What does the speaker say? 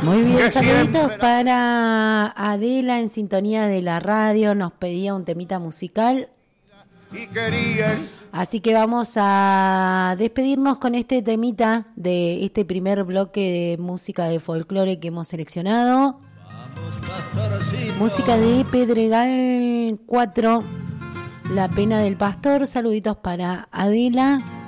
Muy bien, saluditos para Adela en sintonía de la radio, nos pedía un temita musical. Así que vamos a despedirnos con este temita de este primer bloque de música de folclore que hemos seleccionado. Música de Pedregal 4, La Pena del Pastor. Saluditos para Adela.